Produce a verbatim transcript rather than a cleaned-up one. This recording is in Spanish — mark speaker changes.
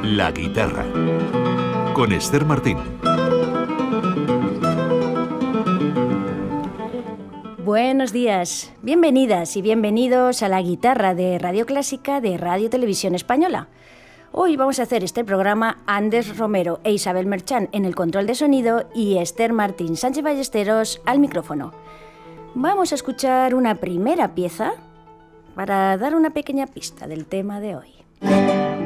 Speaker 1: La guitarra, con Esther Martín.
Speaker 2: Buenos días, bienvenidas y bienvenidos a La Guitarra de Radio Clásica de Radio Televisión Española. Hoy vamos a hacer este programa Anders Romero e Isabel Merchán en el control de sonido y Esther Martín Sánchez Ballesteros al micrófono. Vamos a escuchar una primera pieza para dar una pequeña pista del tema de hoy.